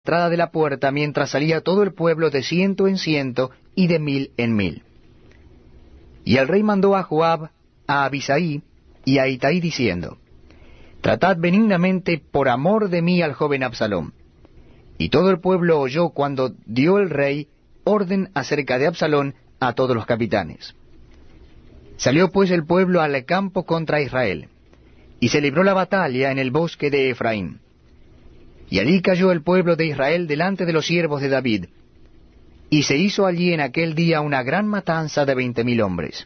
entrada de la puerta, mientras salía todo el pueblo de 100 en 100 y de 1000 en 1000. Y el rey mandó a Joab, a Abisai y a Itai diciendo: Tratad benignamente por amor de mí al joven Absalom. Y todo el pueblo oyó cuando dio el rey orden acerca de Absalom a todos los capitanes. Salió pues el pueblo al campo contra Israel, y se libró la batalla en el bosque de Efraín. Y allí cayó el pueblo de Israel delante de los siervos de David, y se hizo allí en aquel día una gran matanza de 20,000 hombres.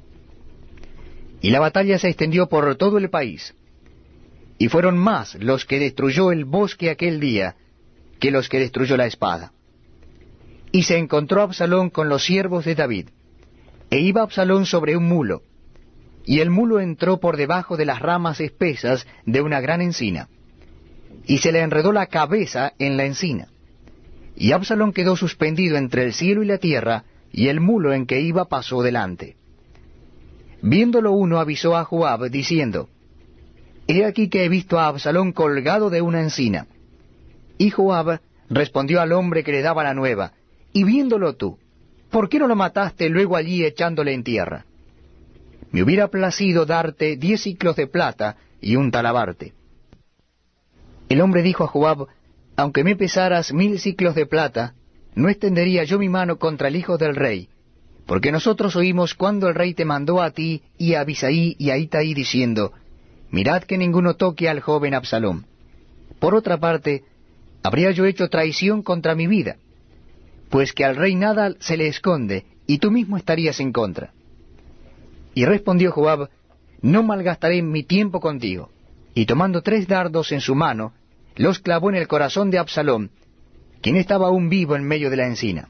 Y la batalla se extendió por todo el país, y fueron más los que destruyó el bosque aquel día que los que destruyó la espada. Y se encontró Absalom con los siervos de David, e iba Absalom sobre un mulo, y el mulo entró por debajo de las ramas espesas de una gran encina, y se le enredó la cabeza en la encina. Y Absalom quedó suspendido entre el cielo y la tierra, y el mulo en que iba pasó delante. Viéndolo uno avisó a Joab, diciendo: He aquí que he visto a Absalom colgado de una encina. Y Joab respondió al hombre que le daba la nueva: Y viéndolo tú, ¿por qué no lo mataste luego allí echándole en tierra? Me hubiera placido darte 10 siclos de plata y un talabarte. El hombre dijo a Joab: Aunque me pesaras 1000 siclos de plata, no extendería yo mi mano contra el hijo del rey, porque nosotros oímos cuando el rey te mandó a ti y a Abisai y a Itai diciendo: Mirad que ninguno toque al joven Absalom. Por otra parte, habría yo hecho traición contra mi vida, pues que al rey nada se le esconde, y tú mismo estarías en contra. Y respondió Joab: No malgastaré mi tiempo contigo. Y tomando 3 dardos en su mano, los clavó en el corazón de Absalom, quien estaba aún vivo en medio de la encina.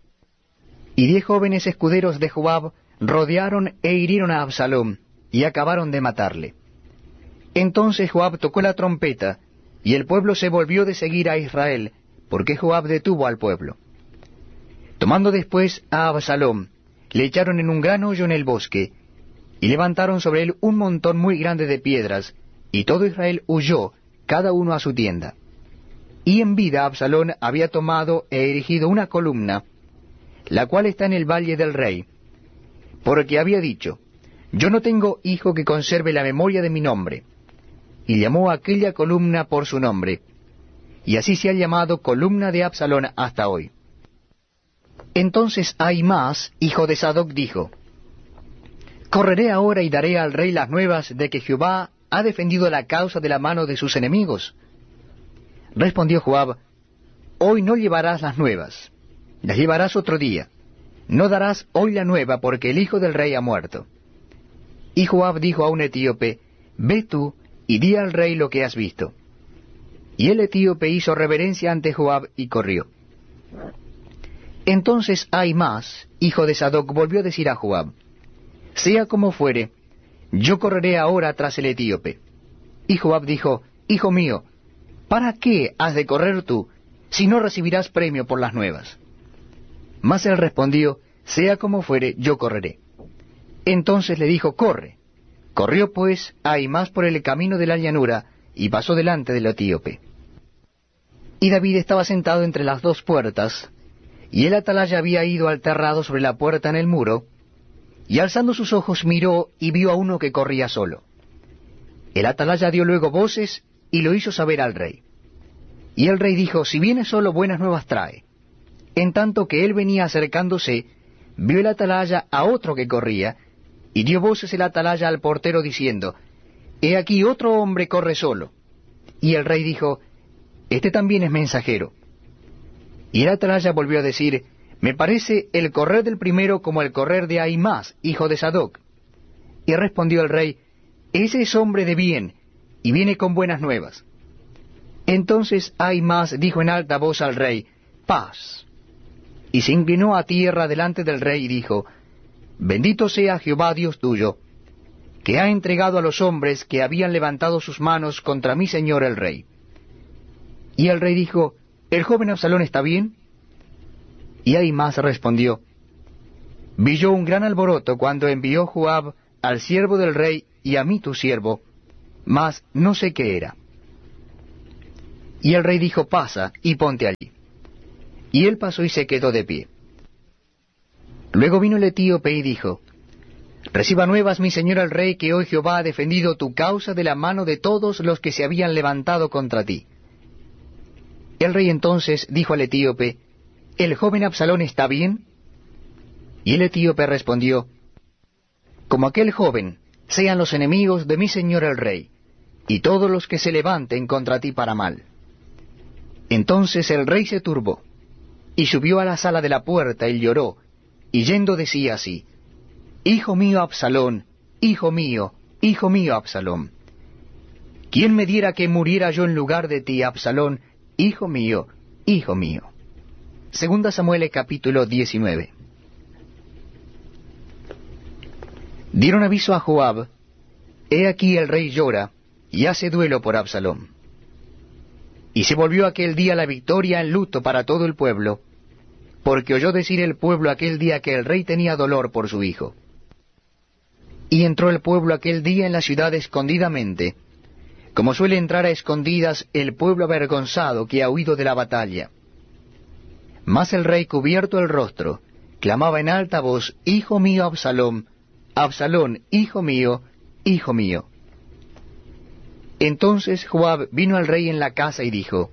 Y 10 jóvenes escuderos de Joab rodearon e hirieron a Absalom, y acabaron de matarle. Entonces Joab tocó la trompeta, y el pueblo se volvió de seguir a Israel, porque Joab detuvo al pueblo. Tomando después a Absalom, le echaron en un gran hoyo en el bosque, y levantaron sobre él un montón muy grande de piedras, y todo Israel huyó, cada uno a su tienda. Y en vida Absalom había tomado e erigido una columna, la cual está en el valle del rey, porque había dicho: Yo no tengo hijo que conserve la memoria de mi nombre. Y llamó a aquella columna por su nombre, y así se ha llamado columna de Absalom hasta hoy. Entonces Ahimaas, hijo de Sadoc, dijo: ¿Correré ahora y daré al rey las nuevas de que Jehová ha defendido la causa de la mano de sus enemigos? Respondió Joab: Hoy no llevarás las nuevas, las llevarás otro día. No darás hoy la nueva, porque el hijo del rey ha muerto. Y Joab dijo a un etíope: Ve tú y di al rey lo que has visto. Y el etíope hizo reverencia ante Joab y corrió. Entonces Ahimaas, hijo de Sadoc, volvió a decir a Joab: Sea como fuere, yo correré ahora tras el etíope. Y Joab dijo: Hijo mío, ¿para qué has de correr tú, si no recibirás premio por las nuevas? Mas él respondió: Sea como fuere, yo correré. Entonces le dijo: Corre. Corrió pues Ahimaas por el camino de la llanura, y pasó delante del etíope. Y David estaba sentado entre las 2 puertas, y el atalaya había ido al terrado sobre la puerta en el muro, y alzando sus ojos miró y vio a uno que corría solo. El atalaya dio luego voces y lo hizo saber al rey. Y el rey dijo: Si viene solo, buenas nuevas trae. En tanto que él venía acercándose, vio el atalaya a otro que corría, y dio voces el atalaya al portero diciendo: He aquí otro hombre corre solo. Y el rey dijo: Este también es mensajero. Y el atalaya volvió a decir: Me parece el correr del primero como el correr de Ahimaas, hijo de Sadoc. Y respondió el rey: Ese es hombre de bien, y viene con buenas nuevas. Entonces Ahimaas dijo en alta voz al rey: Paz. Y se inclinó a tierra delante del rey y dijo: Bendito sea Jehová Dios tuyo, que ha entregado a los hombres que habían levantado sus manos contra mi señor el rey. Y el rey dijo: ¿El joven Absalom está bien? Y Ahimaas respondió: Vi yo un gran alboroto cuando envió Joab al siervo del rey y a mí tu siervo, mas no sé qué era. Y el rey dijo, pasa y ponte allí. Y él pasó y se quedó de pie. Luego vino el etíope y dijo, reciba nuevas, mi señor el rey, que hoy Jehová ha defendido tu causa de la mano de todos los que se habían levantado contra ti. El rey entonces dijo al etíope, ¿el joven Absalón está bien? Y el etíope respondió, como aquel joven sean los enemigos de mi señor el rey, y todos los que se levanten contra ti para mal. Entonces el rey se turbó, y subió a la sala de la puerta y lloró, y yendo decía así, hijo mío Absalón, hijo mío Absalón. ¿Quién me diera que muriera yo en lugar de ti, Absalón, hijo mío, hijo mío? Segunda Samuel capítulo 19. Dieron aviso a Joab, he aquí el rey llora, y hace duelo por Absalón. Y se volvió aquel día la victoria en luto para todo el pueblo, porque oyó decir el pueblo aquel día que el rey tenía dolor por su hijo. Y entró el pueblo aquel día en la ciudad escondidamente, como suele entrar a escondidas el pueblo avergonzado que ha huido de la batalla. Mas el rey, cubierto el rostro, clamaba en alta voz, hijo mío Absalón, Absalón, hijo mío, hijo mío. Entonces Joab vino al rey en la casa y dijo,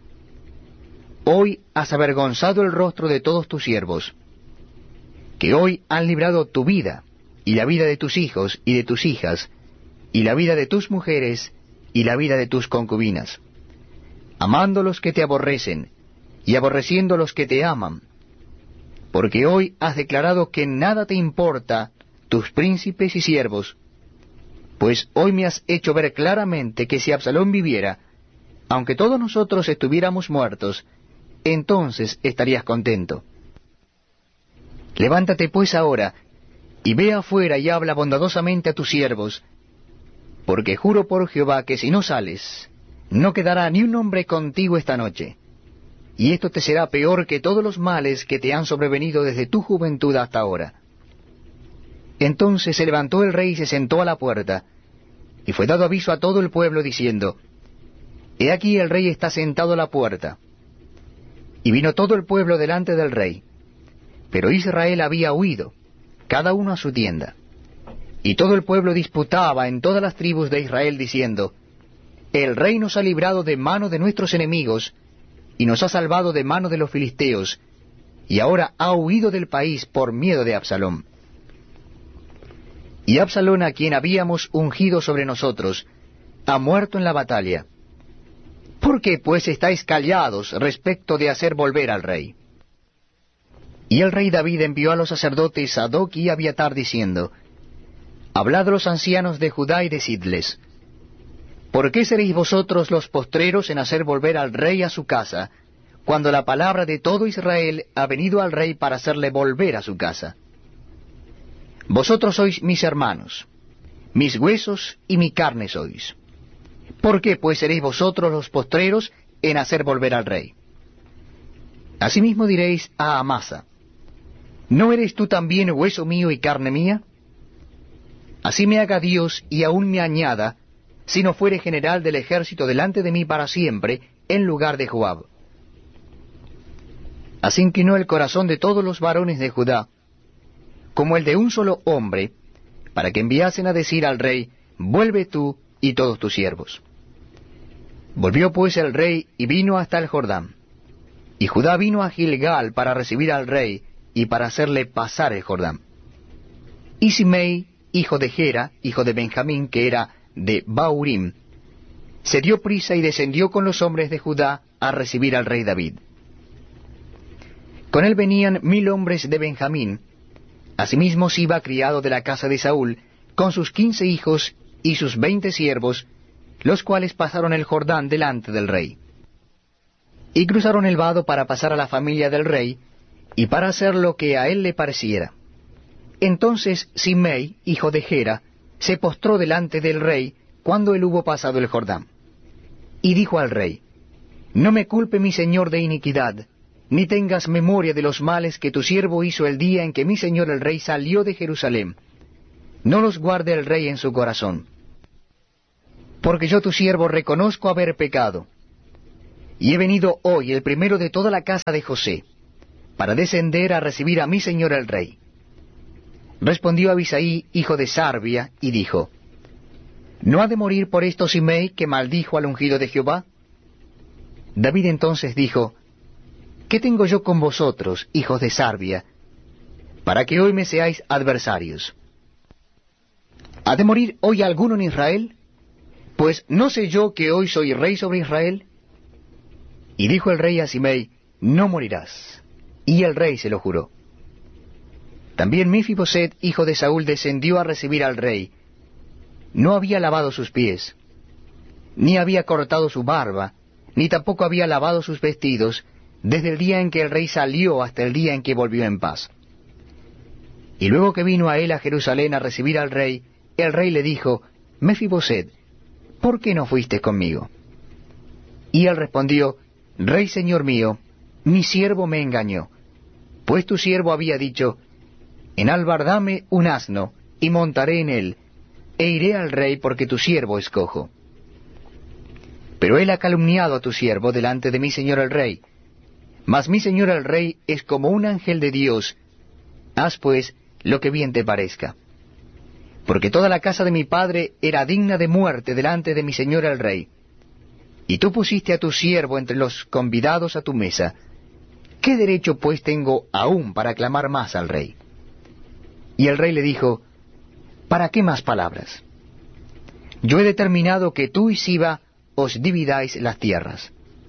hoy has avergonzado el rostro de todos tus siervos, que hoy han librado tu vida, y la vida de tus hijos y de tus hijas, y la vida de tus mujeres, y la vida de tus concubinas, amando los que te aborrecen, y aborreciendo los que te aman, porque hoy has declarado que nada te importa tus príncipes y siervos, pues hoy me has hecho ver claramente que si Absalón viviera, aunque todos nosotros estuviéramos muertos, entonces estarías contento. Levántate pues ahora, y ve afuera y habla bondadosamente a tus siervos, porque juro por Jehová que si no sales, no quedará ni un hombre contigo esta noche, y esto te será peor que todos los males que te han sobrevenido desde tu juventud hasta ahora. Entonces se levantó el rey y se sentó a la puerta, y fue dado aviso a todo el pueblo diciendo, he aquí el rey está sentado a la puerta. Y vino todo el pueblo delante del rey, pero Israel había huido, cada uno a su tienda. Y todo el pueblo disputaba en todas las tribus de Israel diciendo, el rey nos ha librado de mano de nuestros enemigos, y nos ha salvado de mano de los filisteos, y ahora ha huido del país por miedo de Absalón. Y Absalón, a quien habíamos ungido sobre nosotros, ha muerto en la batalla. ¿Por qué pues estáis callados respecto de hacer volver al rey? Y el rey David envió a los sacerdotes Sadoc y Abiatar diciendo, hablad a los ancianos de Judá y decidles, ¿por qué seréis vosotros los postreros en hacer volver al rey a su casa, cuando la palabra de todo Israel ha venido al rey para hacerle volver a su casa? Vosotros sois mis hermanos, mis huesos y mi carne sois. ¿Por qué pues seréis vosotros los postreros en hacer volver al rey? Asimismo diréis a Amasa, ¿no eres tú también hueso mío y carne mía? Así me haga Dios y aún me añada, si no fuere general del ejército delante de mí para siempre, en lugar de Joab. Así inclinó el corazón de todos los varones de Judá, como el de un solo hombre, para que enviasen a decir al rey, vuelve tú y todos tus siervos. Volvió pues el rey y vino hasta el Jordán. Y Judá vino a Gilgal para recibir al rey y para hacerle pasar el Jordán. Y Simei, hijo de Gera, hijo de Benjamín, que era de Baurim, se dio prisa y descendió con los hombres de Judá a recibir al rey David. Con él venían 1000 hombres de Benjamín. Asimismo Siba, criado de la casa de Saúl, con sus 15 hijos y sus 20 siervos, los cuales pasaron el Jordán delante del rey. Y cruzaron el vado para pasar a la familia del rey, y para hacer lo que a él le pareciera. Entonces Simei, hijo de Gera, se postró delante del rey, cuando él hubo pasado el Jordán. Y dijo al rey, no me culpe mi señor de iniquidad, ni tengas memoria de los males que tu siervo hizo el día en que mi señor el rey salió de Jerusalén. No los guarde el rey en su corazón. Porque yo tu siervo reconozco haber pecado. y he venido hoy, el primero de toda la casa de José, para descender a recibir a mi señor el rey. Respondió Abisaí, hijo de Sarbia, y dijo, ¿no ha de morir por esto Simei, que maldijo al ungido de Jehová? David entonces dijo, ¿qué tengo yo con vosotros, hijos de Sarbia, para que hoy me seáis adversarios? ¿Ha de morir hoy alguno en Israel? Pues ¿no sé yo que hoy soy rey sobre Israel? Y dijo el rey a Simei, no morirás. Y el rey se lo juró. También Mefiboset, hijo de Saúl, descendió a recibir al rey. No había lavado sus pies, ni había cortado su barba, ni tampoco había lavado sus vestidos, desde el día en que el rey salió hasta el día en que volvió en paz. Y luego que vino a él a Jerusalén a recibir al rey, el rey le dijo, Mefiboset, ¿por qué no fuiste conmigo? Y él respondió, Rey señor mío, mi siervo me engañó, pues tu siervo había dicho, enalbardame un asno, y montaré en él, e iré al rey porque tu siervo es cojo. Pero él ha calumniado a tu siervo delante de mi señor el rey. Mas mi señor el rey es como un ángel de Dios. Haz pues lo que bien te parezca. Porque toda la casa de mi padre era digna de muerte delante de mi señor el rey. Y tú pusiste a tu siervo entre los convidados a tu mesa. ¿Qué derecho pues tengo aún para clamar más al rey? Y el rey le dijo, ¿para qué más palabras? Yo he determinado que tú y Siba os dividáis las tierras.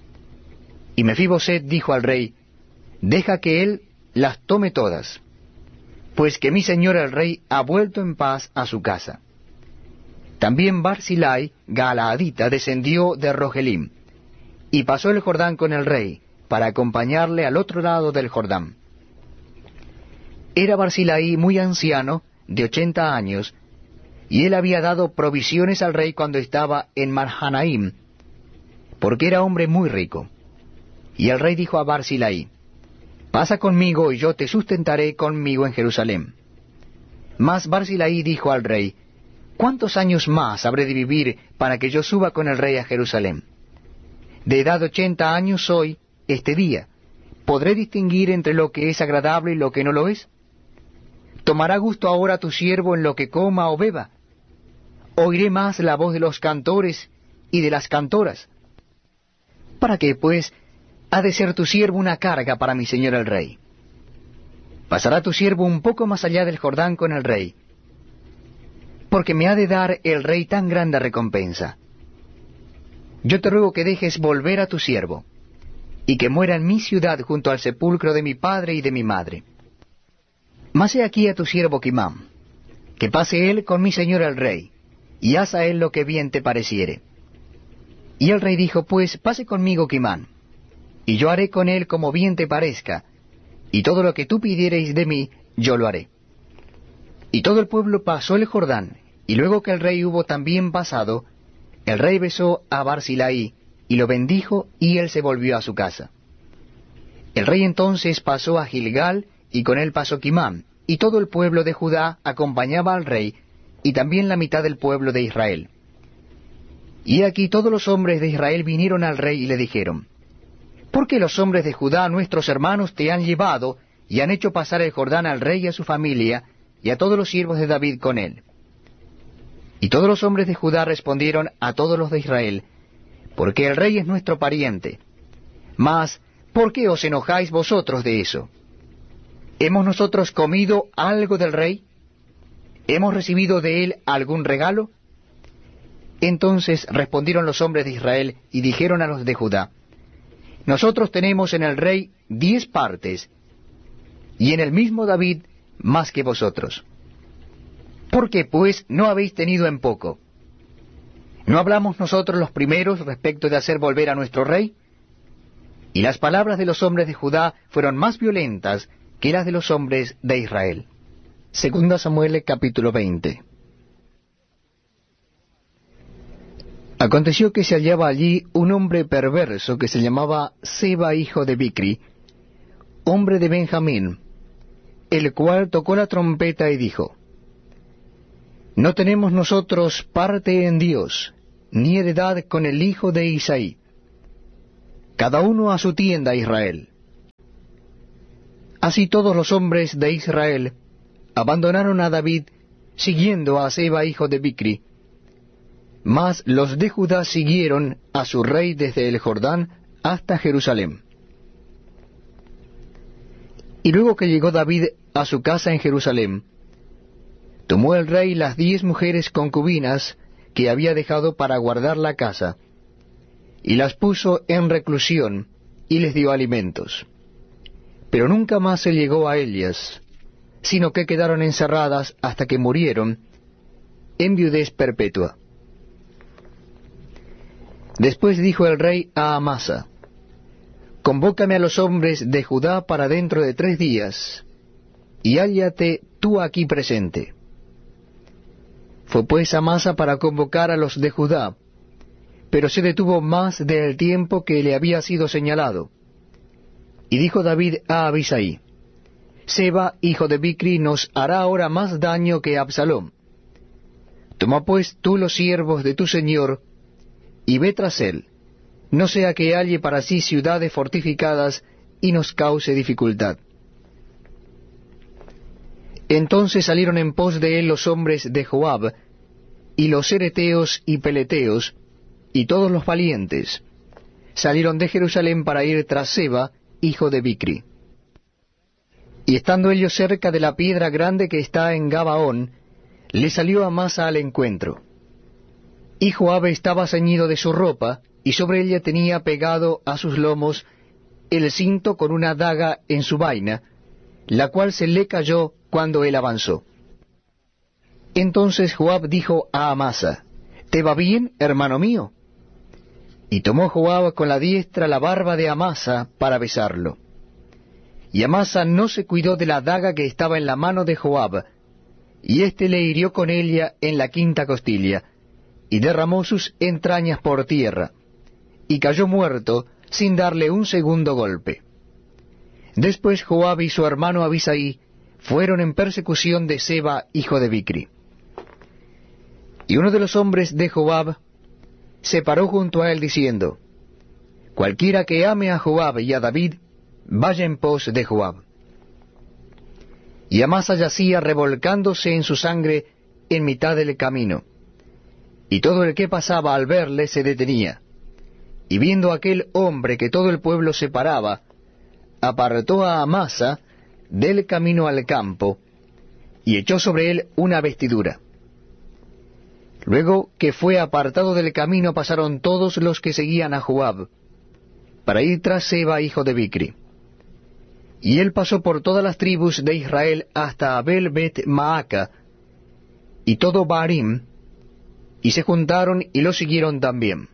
Y Mefiboset dijo al rey, deja que él las tome todas, pues que mi señor el rey ha vuelto en paz a su casa. También Barzillai, Galaadita, descendió de Rogelim, y pasó el Jordán con el rey, para acompañarle al otro lado del Jordán. Era Barzillai muy anciano, de 80 años, y él había dado provisiones al rey cuando estaba en Mahanaim, porque era hombre muy rico. Y el rey dijo a Barzillai, pasa conmigo y yo te sustentaré conmigo en Jerusalén. Mas Barzillai dijo al rey, ¿cuántos años más habré de vivir para que yo suba con el rey a Jerusalén? De edad de 80 años soy este día. ¿Podré distinguir entre lo que es agradable y lo que no lo es? ¿Tomará gusto ahora tu siervo en lo que coma o beba? ¿Oiré más la voz de los cantores y de las cantoras? ¿Para qué, pues, ha de ser tu siervo una carga para mi señor el rey? Pasará tu siervo un poco más allá del Jordán con el rey, porque me ha de dar el rey tan grande recompensa. Yo te ruego que dejes volver a tu siervo, y que muera en mi ciudad junto al sepulcro de mi padre y de mi madre. Mas he aquí a tu siervo Quimán, que pase él con mi señor el rey, y haz a él lo que bien te pareciere. Y el rey dijo, pues pase conmigo Quimán, y yo haré con él como bien te parezca, y todo lo que tú pidiereis de mí, yo lo haré. Y todo el pueblo pasó el Jordán, y luego que el rey hubo también pasado, el rey besó a Barzillai, y lo bendijo, y él se volvió a su casa. El rey entonces pasó a Gilgal, y con él pasó Quimán, y todo el pueblo de Judá acompañaba al rey, y también la mitad del pueblo de Israel. Y aquí todos los hombres de Israel vinieron al rey y le dijeron, ¿por qué los hombres de Judá, nuestros hermanos, te han llevado y han hecho pasar el Jordán al rey y a su familia, y a todos los siervos de David con él? Y todos los hombres de Judá respondieron a todos los de Israel, porque el rey es nuestro pariente. Mas, ¿por qué os enojáis vosotros de eso? ¿Hemos nosotros comido algo del rey? ¿Hemos recibido de él algún regalo? Entonces respondieron los hombres de Israel y dijeron a los de Judá, nosotros tenemos en el rey 10 partes, y en el mismo David más que vosotros. ¿Por qué, pues, no habéis tenido en poco? ¿No hablamos nosotros los primeros respecto de hacer volver a nuestro rey? Y las palabras de los hombres de Judá fueron más violentas que las de los hombres de Israel. Segunda Samuel capítulo 20. Aconteció que se hallaba allí un hombre perverso que se llamaba Seba hijo de Bicri, hombre de Benjamín, el cual tocó la trompeta y dijo, no tenemos nosotros parte en Dios, ni heredad con el hijo de Isaí. cada uno a su tienda, Israel. Así todos los hombres de Israel abandonaron a David, siguiendo a Seba hijo de Bicri. Mas los de Judá siguieron a su rey desde el Jordán hasta Jerusalén. Y luego que llegó David a su casa en Jerusalén, tomó el rey las 10 mujeres concubinas que había dejado para guardar la casa, y las puso en reclusión, y les dio alimentos. Pero nunca más se llegó a ellas, sino que quedaron encerradas hasta que murieron en viudez perpetua. Después dijo el rey a Amasa: Convócame a los hombres de Judá para dentro de 3 días, y hállate tú aquí presente. Fue pues Amasa para convocar a los de Judá, pero se detuvo más del tiempo que le había sido señalado. Y dijo David a Abisai: Seba, hijo de Bicri, nos hará ahora más daño que Absalom. Toma pues tú los siervos de tu señor, y ve tras él, no sea que halle para sí ciudades fortificadas, y nos cause dificultad. Entonces salieron en pos de él los hombres de Joab, y los cereteos y peleteos, y todos los valientes, salieron de Jerusalén para ir tras Seba, hijo de Bicri. Y estando ellos cerca de la piedra grande que está en Gabaón, le salió Amasa al encuentro. Y Joab estaba ceñido de su ropa, y sobre ella tenía pegado a sus lomos el cinto con una daga en su vaina, la cual se le cayó cuando él avanzó. Entonces Joab dijo a Amasa: ¿Te va bien, hermano mío? Y tomó Joab con la diestra la barba de Amasa para besarlo. Y Amasa no se cuidó de la daga que estaba en la mano de Joab, y éste le hirió con ella en la 5ª costilla, y derramó sus entrañas por tierra, y cayó muerto sin darle un segundo golpe. Después Joab y su hermano Abisai fueron en persecución de Seba, hijo de Bicri. Y uno de los hombres de Joab se paró junto a él diciendo: Cualquiera que ame a Joab y a David, vaya en pos de Joab. Y Amasa yacía revolcándose en su sangre en mitad del camino, y todo el que pasaba al verle se detenía. Y viendo aquel hombre que todo el pueblo se paraba, apartó a Amasa del camino al campo, y echó sobre él una vestidura. Luego que fue apartado del camino, pasaron todos los que seguían a Joab, para ir tras Seba, hijo de Bicri. Y él pasó por todas las tribus de Israel hasta Abel Bet Maaca, y todo Barim, y se juntaron y lo siguieron también.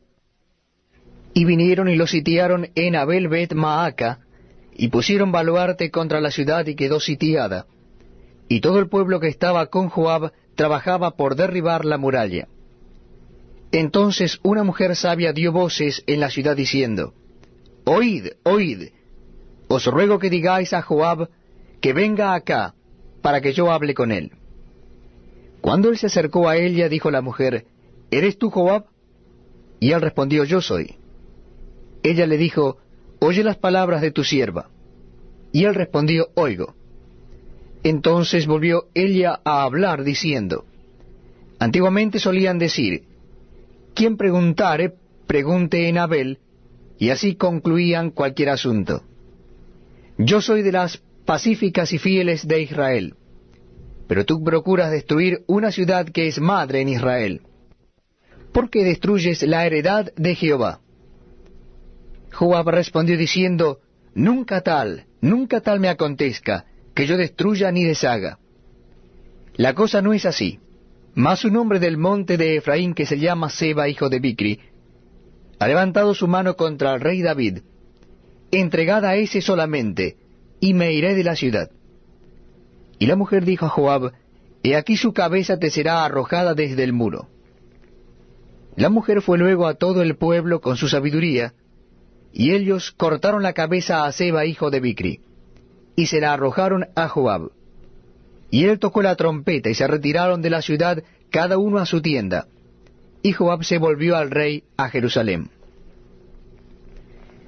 Y vinieron y lo sitiaron en Abel Bet Maaca, y pusieron baluarte contra la ciudad, y quedó sitiada. Y todo el pueblo que estaba con Joab trabajaba por derribar la muralla. Entonces una mujer sabia dio voces en la ciudad diciendo: Oíd, oíd, os ruego que digáis a Joab que venga acá, para que yo hable con él. Cuando él se acercó a ella, dijo la mujer: ¿Eres tú Joab? Y él respondió: Yo soy. Ella le dijo: Oye las palabras de tu sierva. Y él respondió: Oigo. Entonces volvió ella a hablar diciendo: Antiguamente solían decir: quien preguntare, pregunte en Abel, y así concluían cualquier asunto. Yo soy de las pacíficas y fieles de Israel, pero tú procuras destruir una ciudad que es madre en Israel. ¿Por qué destruyes la heredad de Jehová? Joab respondió diciendo: nunca tal me acontezca, que yo destruya ni deshaga. La cosa no es así. Mas un hombre del monte de Efraín, que se llama Seba, hijo de Bicri, ha levantado su mano contra el rey David. Entregad a ese solamente, y me iré de la ciudad. Y la mujer dijo a Joab: He aquí su cabeza te será arrojada desde el muro. La mujer fue luego a todo el pueblo con su sabiduría, y ellos cortaron la cabeza a Seba, hijo de Bicri, y se la arrojaron a Joab. Y él tocó la trompeta, y se retiraron de la ciudad cada uno a su tienda. Y Joab se volvió al rey a Jerusalén.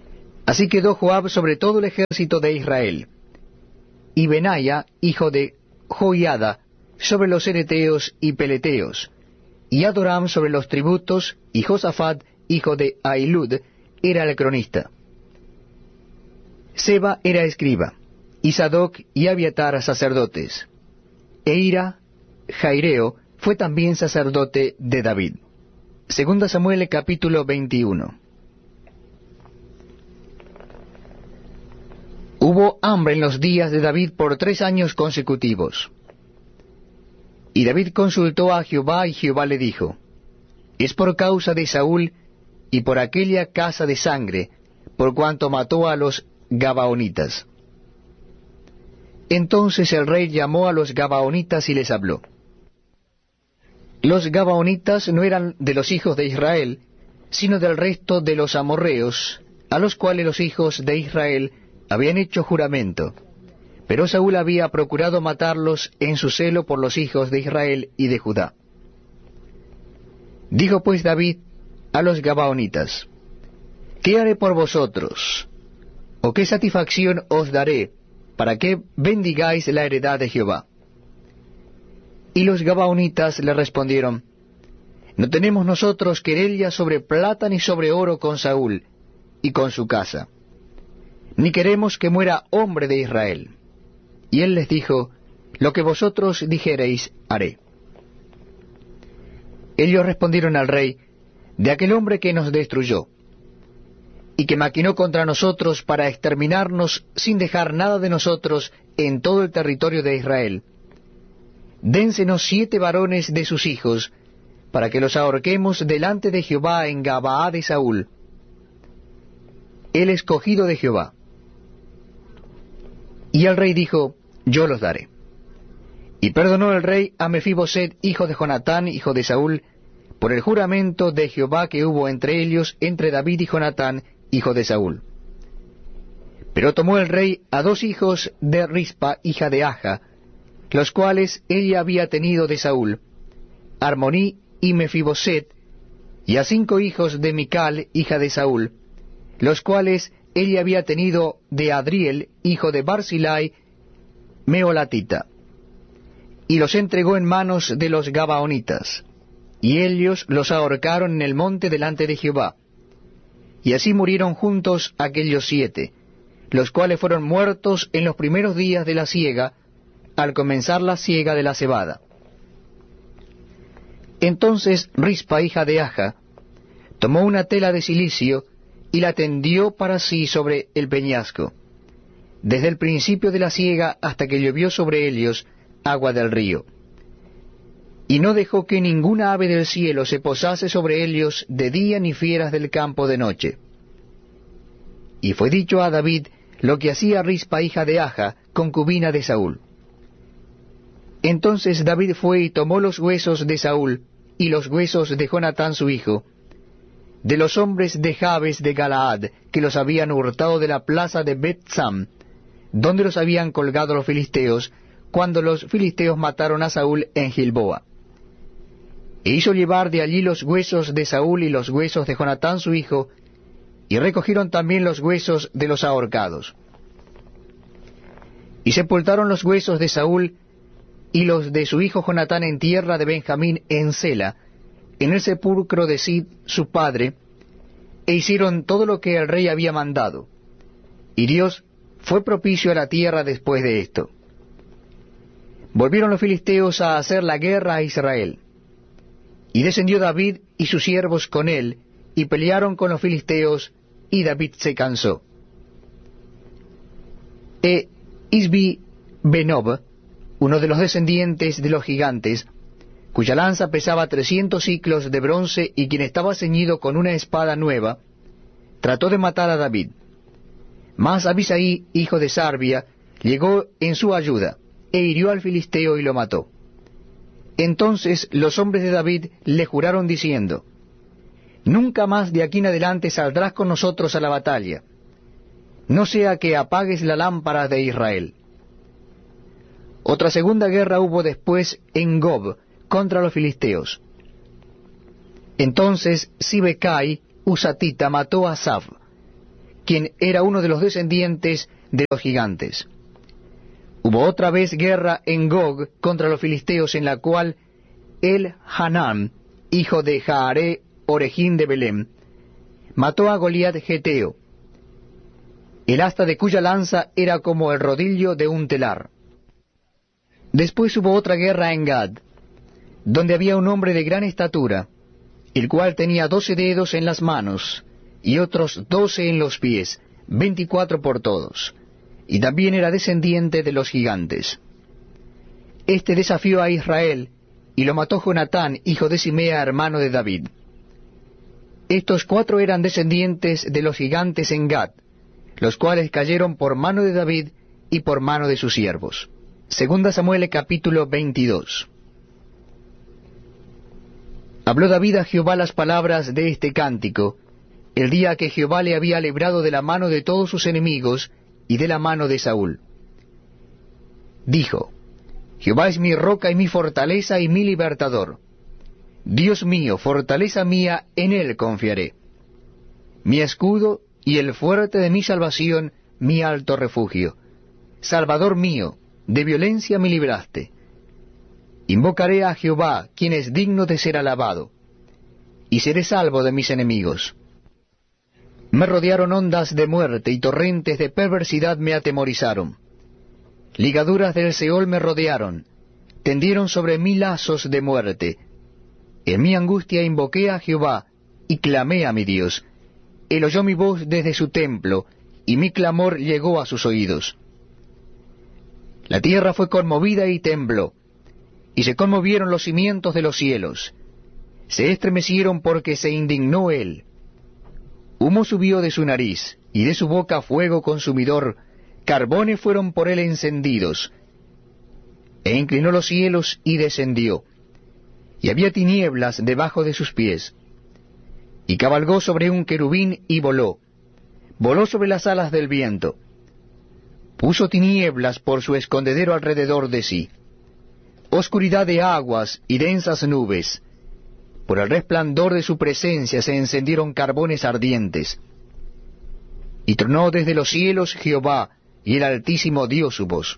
Así quedó Joab sobre todo el ejército de Israel, y Benaya, hijo de Joiada, sobre los ereteos y peleteos, y Adoram sobre los tributos, y Josafat, hijo de Ahilud, era el cronista. Seba era escriba, y Sadoc y Abiatar sacerdotes. Eira, Jaireo, fue también sacerdote de David. Segunda Samuel capítulo 21. Hubo hambre en los días de David por 3 años consecutivos. Y David consultó a Jehová, y Jehová le dijo, es por causa de Saúl y por aquella casa de sangre, por cuanto mató a los Gabaonitas. Entonces el rey llamó a los Gabaonitas y les habló. Los Gabaonitas no eran de los hijos de Israel, sino del resto de los amorreos, a los cuales los hijos de Israel habían hecho juramento. Pero Saúl había procurado matarlos en su celo por los hijos de Israel y de Judá. Dijo pues David a los Gabaonitas, ¿qué haré por vosotros? ¿O qué satisfacción os daré, para que bendigáis la heredad de Jehová? Y los Gabaonitas le respondieron, no tenemos nosotros querella sobre plata ni sobre oro con Saúl y con su casa, ni queremos que muera hombre de Israel. Y él les dijo, lo que vosotros dijereis, haré. Ellos respondieron al rey, de aquel hombre que nos destruyó, y que maquinó contra nosotros para exterminarnos sin dejar nada de nosotros en todo el territorio de Israel. Dénsenos 7 varones de sus hijos, para que los ahorquemos delante de Jehová en Gabaa de Saúl, el escogido de Jehová. Y el rey dijo, yo los daré. Y perdonó el rey a Mefiboset, hijo de Jonatán, hijo de Saúl, por el juramento de Jehová que hubo entre ellos, entre David y Jonatán, hijo de Saúl. Pero tomó el rey a 2 hijos de Rispa, hija de Aja, los cuales ella había tenido de Saúl, Armoní y Mefiboset, y a 5 hijos de Mical, hija de Saúl, los cuales ella había tenido de Adriel, hijo de Barzillai, Meolatita, y los entregó en manos de los Gabaonitas, y ellos los ahorcaron en el monte delante de Jehová. Y así murieron juntos aquellos 7, los cuales fueron muertos en los primeros días de la siega, al comenzar la siega de la cebada. Entonces Rispa, hija de Aja, tomó una tela de cilicio y la tendió para sí sobre el peñasco, desde el principio de la siega hasta que llovió sobre ellos agua del río. Y no dejó que ninguna ave del cielo se posase sobre ellos de día, ni fieras del campo de noche. Y fue dicho a David lo que hacía Rispa, hija de Aja, concubina de Saúl. Entonces David fue y tomó los huesos de Saúl y los huesos de Jonatán su hijo, de los hombres de Jabes de Galaad, que los habían hurtado de la plaza de Bet-Sam, donde los habían colgado los filisteos, cuando los filisteos mataron a Saúl en Gilboa. E hizo llevar de allí los huesos de Saúl y los huesos de Jonatán su hijo, y recogieron también los huesos de los ahorcados. Y sepultaron los huesos de Saúl y los de su hijo Jonatán en tierra de Benjamín en Sela, en el sepulcro de Sid su padre, e hicieron todo lo que el rey había mandado. Y Dios fue propicio a la tierra después de esto. Volvieron los filisteos a hacer la guerra a Israel. Y descendió David y sus siervos con él, y pelearon con los filisteos, y David se cansó. Isbi Benob, uno de los descendientes de los gigantes, cuya lanza pesaba 300 siclos de bronce y quien estaba ceñido con una espada nueva, trató de matar a David. Mas Abisai, hijo de Sarbia, llegó en su ayuda, e hirió al filisteo y lo mató. Entonces los hombres de David le juraron diciendo, nunca más de aquí en adelante saldrás con nosotros a la batalla, no sea que apagues la lámpara de Israel. Otra segunda guerra hubo después en Gob contra los filisteos. Entonces Sibecai, Husatita, mató a Saf, quien era uno de los descendientes de los gigantes. Hubo otra vez guerra en Gog contra los filisteos, en la cual El-Hanán, hijo de Jaare Orejín de Belén, mató a Goliat Geteo, el asta de cuya lanza era como el rodillo de un telar. Después hubo otra guerra en Gad, donde había un hombre de gran estatura, el cual tenía 12 dedos en las manos, y otros 12 en los pies, 24 por todos, y también era descendiente de los gigantes. Este desafió a Israel, y lo mató Jonatán, hijo de Simea, hermano de David. Estos 4 eran descendientes de los gigantes en Gad, los cuales cayeron por mano de David y por mano de sus siervos. Segunda Samuel capítulo 22. Habló David a Jehová las palabras de este cántico, el día que Jehová le había librado de la mano de todos sus enemigos y de la mano de Saúl. Dijo: Jehová es mi roca y mi fortaleza y mi libertador. Dios mío, fortaleza mía, en él confiaré. Mi escudo y el fuerte de mi salvación, mi alto refugio. Salvador mío, de violencia me libraste. Invocaré a Jehová, quien es digno de ser alabado, y seré salvo de mis enemigos. Me rodearon ondas de muerte y torrentes de perversidad me atemorizaron. Ligaduras del Seol me rodearon, tendieron sobre mí lazos de muerte. En mi angustia invoqué a Jehová, y clamé a mi Dios. Él oyó mi voz desde su templo, y mi clamor llegó a sus oídos. La tierra fue conmovida y tembló, y se conmovieron los cimientos de los cielos. Se estremecieron porque se indignó él. Humo subió de su nariz, y de su boca fuego consumidor, carbones fueron por él encendidos. E inclinó los cielos y descendió, y había tinieblas debajo de sus pies. Y cabalgó sobre un querubín y voló sobre las alas del viento. Puso tinieblas por su escondedero alrededor de sí, oscuridad de aguas y densas nubes. Por el resplandor de su presencia se encendieron carbones ardientes. Y tronó desde los cielos Jehová, y el Altísimo dio su voz.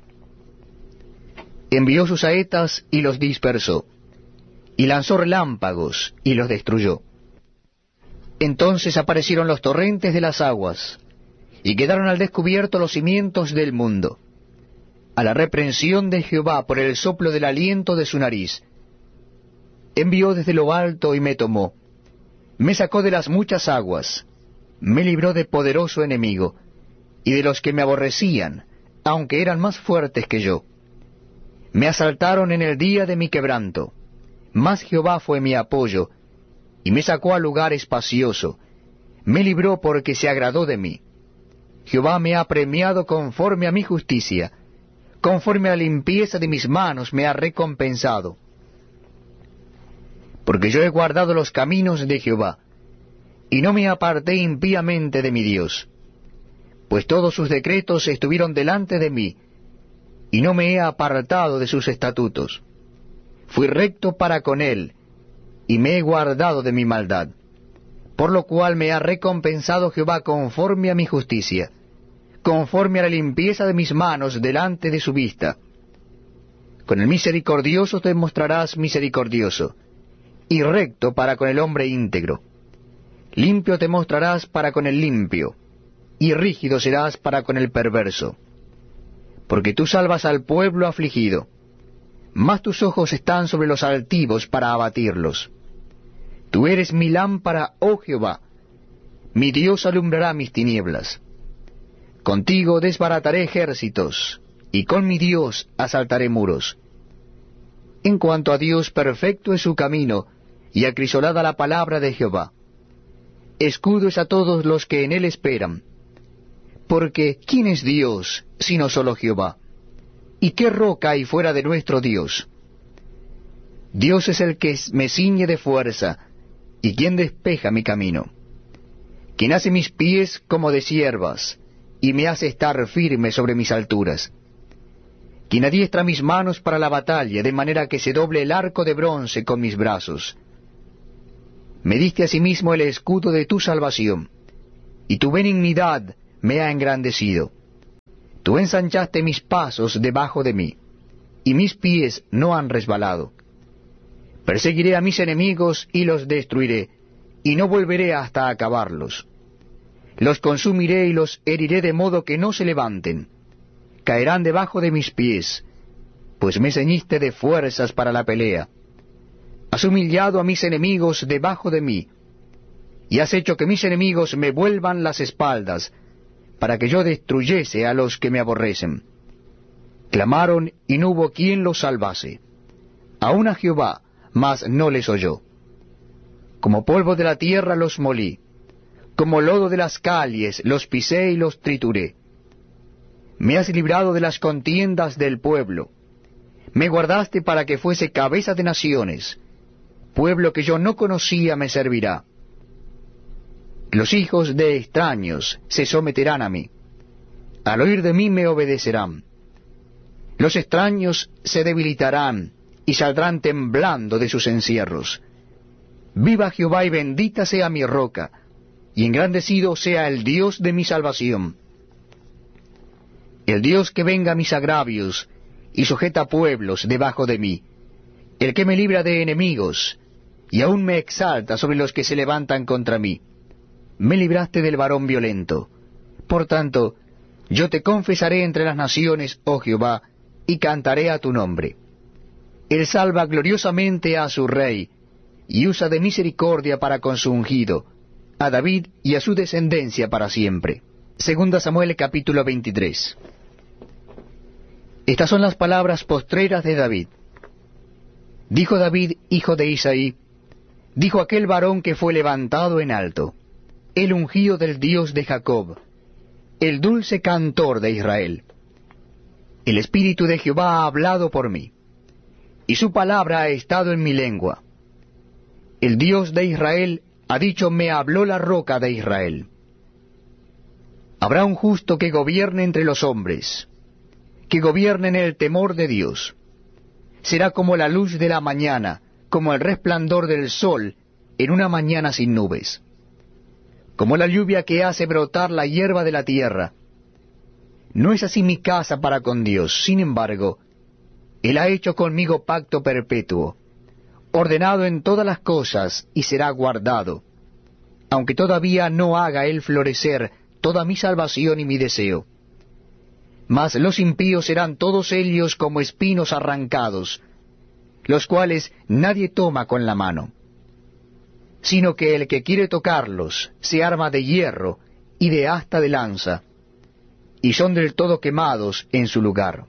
Envió sus saetas y los dispersó, y lanzó relámpagos y los destruyó. Entonces aparecieron los torrentes de las aguas, y quedaron al descubierto los cimientos del mundo, a la reprensión de Jehová por el soplo del aliento de su nariz. Envió desde lo alto y me tomó, me sacó de las muchas aguas, me libró de poderoso enemigo, y de los que me aborrecían, aunque eran más fuertes que yo. Me asaltaron en el día de mi quebranto, mas Jehová fue mi apoyo, y me sacó a lugar espacioso, me libró porque se agradó de mí. Jehová me ha premiado conforme a mi justicia, conforme a la limpieza de mis manos me ha recompensado. Porque yo he guardado los caminos de Jehová, y no me aparté impíamente de mi Dios. Pues todos sus decretos estuvieron delante de mí, y no me he apartado de sus estatutos. Fui recto para con él, y me he guardado de mi maldad. Por lo cual me ha recompensado Jehová conforme a mi justicia, conforme a la limpieza de mis manos delante de su vista. Con el misericordioso te mostrarás misericordioso, y recto para con el hombre íntegro. Limpio te mostrarás para con el limpio, y rígido serás para con el perverso. Porque tú salvas al pueblo afligido, mas tus ojos están sobre los altivos para abatirlos. Tú eres mi lámpara, oh Jehová, mi Dios alumbrará mis tinieblas. Contigo desbarataré ejércitos, y con mi Dios asaltaré muros. En cuanto a Dios, perfecto es su camino, y acrisolada la palabra de Jehová. Escudo es a todos los que en él esperan. Porque ¿quién es Dios, sino solo Jehová? ¿Y qué roca hay fuera de nuestro Dios? Dios es el que me ciñe de fuerza, y quien despeja mi camino. Quien hace mis pies como de ciervas, y me hace estar firme sobre mis alturas. Quien adiestra mis manos para la batalla, de manera que se doble el arco de bronce con mis brazos. Me diste asimismo el escudo de tu salvación, y tu benignidad me ha engrandecido. Tú ensanchaste mis pasos debajo de mí, y mis pies no han resbalado. Perseguiré a mis enemigos y los destruiré, y no volveré hasta acabarlos. Los consumiré y los heriré de modo que no se levanten. Caerán debajo de mis pies, pues me ceñiste de fuerzas para la pelea. Has humillado a mis enemigos debajo de mí, y has hecho que mis enemigos me vuelvan las espaldas, para que yo destruyese a los que me aborrecen. Clamaron y no hubo quien los salvase. Aun a Jehová, mas no les oyó. Como polvo de la tierra los molí, como lodo de las calles los pisé y los trituré. Me has librado de las contiendas del pueblo. Me guardaste para que fuese cabeza de naciones. Pueblo que yo no conocía me servirá. Los hijos de extraños se someterán a mí. Al oír de mí me obedecerán. Los extraños se debilitarán y saldrán temblando de sus encierros. Viva Jehová y bendita sea mi roca, y engrandecido sea el Dios de mi salvación. El Dios que venga a mis agravios y sujeta pueblos debajo de mí, el que me libra de enemigos y aún me exalta sobre los que se levantan contra mí. Me libraste del varón violento. Por tanto, yo te confesaré entre las naciones, oh Jehová, y cantaré a tu nombre. Él salva gloriosamente a su rey, y usa de misericordia para con su ungido, a David y a su descendencia para siempre. Segunda Samuel capítulo 23. Estas son las palabras postreras de David. Dijo David, hijo de Isaí, dijo aquel varón que fue levantado en alto, el ungido del Dios de Jacob, el dulce cantor de Israel. El Espíritu de Jehová ha hablado por mí, y su palabra ha estado en mi lengua. El Dios de Israel ha dicho, me habló la roca de Israel. Habrá un justo que gobierne entre los hombres, que gobierne en el temor de Dios. Será como la luz de la mañana, como el resplandor del sol en una mañana sin nubes, como la lluvia que hace brotar la hierba de la tierra. No es así mi casa para con Dios, sin embargo, Él ha hecho conmigo pacto perpetuo, ordenado en todas las cosas, y será guardado, aunque todavía no haga Él florecer toda mi salvación y mi deseo. Mas los impíos serán todos ellos como espinos arrancados, los cuales nadie toma con la mano, sino que el que quiere tocarlos se arma de hierro y de asta de lanza, y son del todo quemados en su lugar.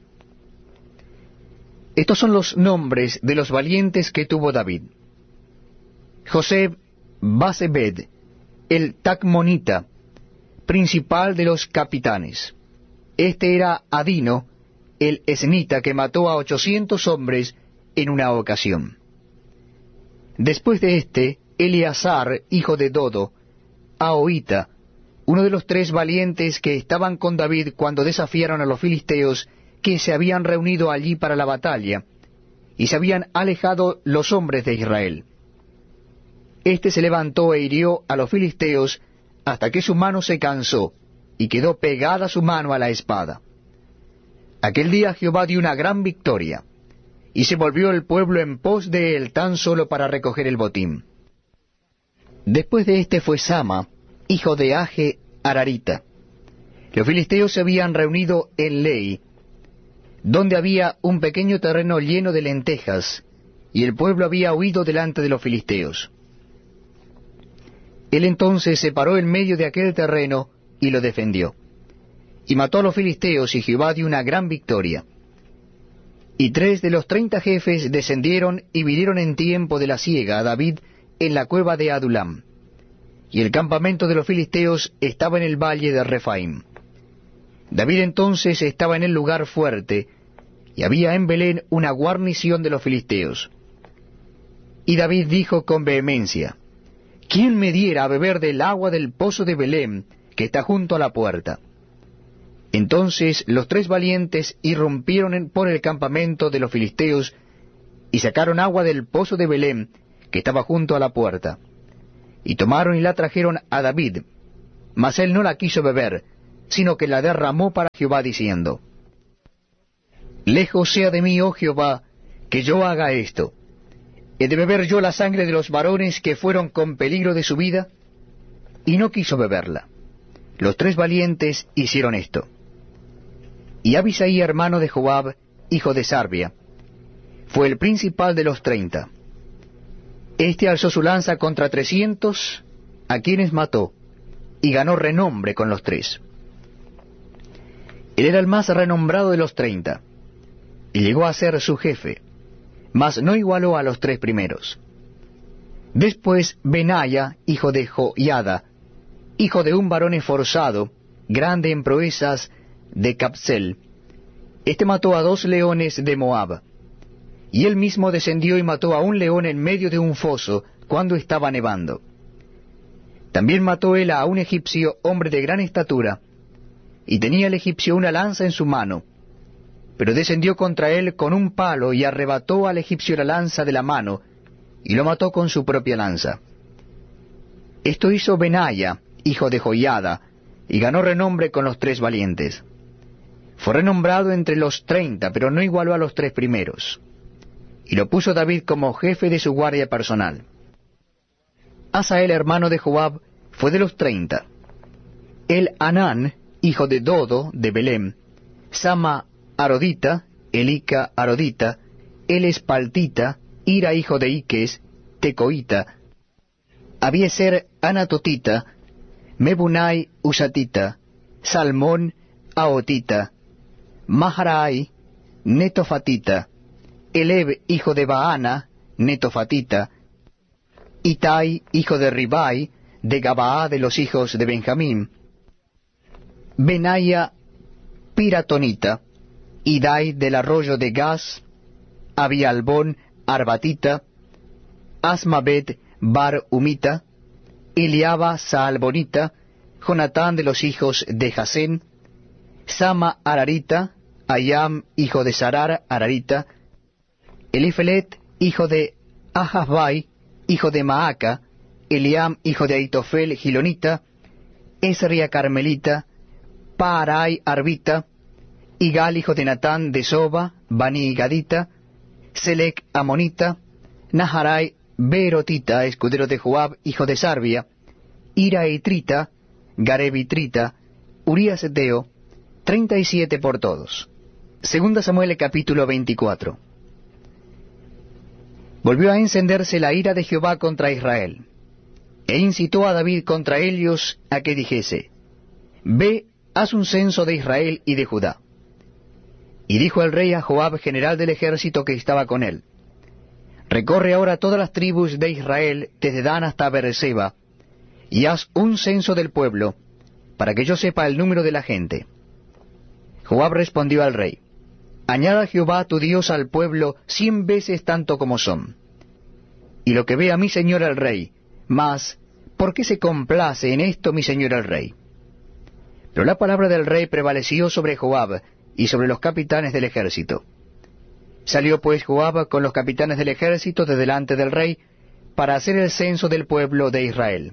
Estos son los nombres de los valientes que tuvo David: José Basebed, el Tacmonita, principal de los capitanes. Este era Adino, el esnita, que mató a 800 hombres en una ocasión. Después de este, Eleazar, hijo de Dodo, Ahoita, uno de los 3 valientes que estaban con David cuando desafiaron a los filisteos que se habían reunido allí para la batalla, y se habían alejado los hombres de Israel. Este se levantó e hirió a los filisteos hasta que su mano se cansó, y quedó pegada su mano a la espada. Aquel día Jehová dio una gran victoria, y se volvió el pueblo en pos de él tan solo para recoger el botín. Después de este fue Sama, hijo de Age Ararita. Los filisteos se habían reunido en Lei, donde había un pequeño terreno lleno de lentejas, y el pueblo había huido delante de los filisteos. Él entonces se paró en medio de aquel terreno y lo defendió, y mató a los filisteos, y Jehová dio una gran victoria. Y 3 de los 30 jefes descendieron y vinieron en tiempo de la siega a David en la cueva de Adulam, y el campamento de los filisteos estaba en el valle de Refaim. David entonces estaba en el lugar fuerte, y había en Belén una guarnición de los filisteos. Y David dijo con vehemencia: ¿Quién me diera a beber del agua del pozo de Belén, que está junto a la puerta? Entonces los 3 valientes irrumpieron por el campamento de los filisteos, y sacaron agua del pozo de Belén, que estaba junto a la puerta, y tomaron y la trajeron a David, mas él no la quiso beber, sino que la derramó para Jehová, diciendo, Lejos sea de mí, oh Jehová, que yo haga esto. ¿He de beber yo la sangre de los varones que fueron con peligro de su vida? Y no quiso beberla. Los 3 valientes hicieron esto. Y Abisai, hermano de Joab, hijo de Sarbia, fue el principal de los 30. Este alzó su lanza contra 300, a quienes mató, y ganó renombre con los 3. Él era el más renombrado de los 30, y llegó a ser su jefe, mas no igualó a los 3 primeros. Después Benaya, hijo de Joiada, hijo de un varón esforzado, grande en proezas de Capsel, este mató a 2 leones de Moab, y él mismo descendió y mató a un león en medio de un foso, cuando estaba nevando. También mató él a un egipcio, hombre de gran estatura, y tenía el egipcio una lanza en su mano, pero descendió contra él con un palo y arrebató al egipcio la lanza de la mano, y lo mató con su propia lanza. Esto hizo Benaya, hijo de Joiada, y ganó renombre con los 3 valientes. Fue renombrado entre los 30, pero no igualó a los 3 primeros. Y lo puso David como jefe de su guardia personal. Asael, hermano de Joab, fue de los 30. El Anán, hijo de Dodo, de Belem, Sama Arodita, Elica Arodita, el Espaltita, Ira, hijo de Iques, Tecoita, Abieser Anatotita, Mebunai Usatita, Salmón Aotita, Maharai Netofatita, Eleb, hijo de Baana, Netofatita, Itai, hijo de Ribai, de Gabaá de los hijos de Benjamín, Benaya Piratonita, Idai del arroyo de Gaz, Abialbón Arbatita, Asmabet Bar Umita, Eliaba Saalbonita, Jonatán de los hijos de Jasén, Sama Ararita, Ayam, hijo de Sarar Ararita, Elifelet, hijo de Ahasbai, hijo de Maaca, Eliam, hijo de Aitofel Gilonita, Esria Carmelita, Paarai Arbita, Igal, hijo de Natán de Soba, Bani Gadita, Selec Amonita, Naharai Beerotita, escudero de Joab, hijo de Sarbia, Ira Itrita, Gareb Itrita, Urías Eteo, 37 por todos. Segunda Samuel capítulo 24. Volvió a encenderse la ira de Jehová contra Israel, e incitó a David contra ellos a que dijese, Ve, haz un censo de Israel y de Judá. Y dijo el rey a Joab, general del ejército que estaba con él, Recorre ahora todas las tribus de Israel, desde Dan hasta Beerseba, y haz un censo del pueblo, para que yo sepa el número de la gente. Joab respondió al rey, Añada Jehová tu Dios al pueblo 100 veces tanto como son. Y lo que vea mi señor el rey, mas, ¿por qué se complace en esto mi señor el rey? Pero la palabra del rey prevaleció sobre Joab y sobre los capitanes del ejército. Salió pues Joab con los capitanes del ejército de delante del rey para hacer el censo del pueblo de Israel.